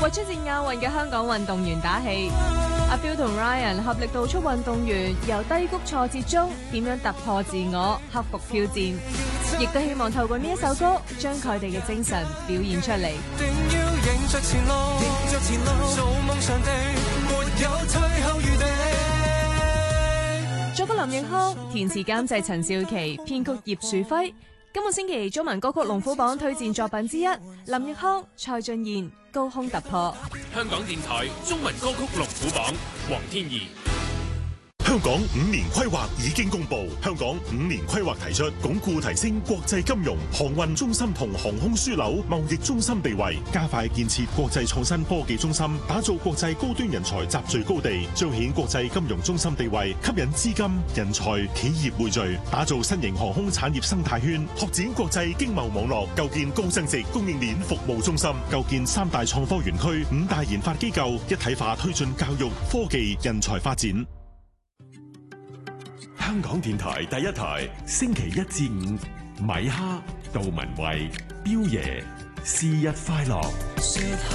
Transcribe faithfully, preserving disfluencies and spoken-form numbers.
為出戰亞運嘅香港運動員打氣。阿 Phil 同 Ryan 合力督促運動員由低谷挫折中點樣突破自我，克服挑戰，亦都希望透過呢一首歌將佢哋嘅精神表現出嚟。作曲林奕匡，填詞監製陳少琪，編曲葉樹輝。今個星期中文歌曲龍虎榜推薦作品之一，林奕匡、蔡俊彥高空突破。 香港電台中文歌曲龍虎榜，黃天怡。 香港五年規劃已經公布，香港五年規劃提出鞏固提升國際金融、航運中心同航空樞紐貿易中心地位，加快建設國際創新科技中心，打造國際高端人才集聚高地，彰顯國際金融中心地位，吸引資金、人才、企業匯聚，打造新型航空產業生態圈，拓展國際經貿網絡，構建高增值供應鏈服務中心，構建三大創科園區、五大研發機構，一體化推進教育、科技、人才發展。香港電台第一台，星期一至五，米哈、杜文慧、彪爺，是日快樂。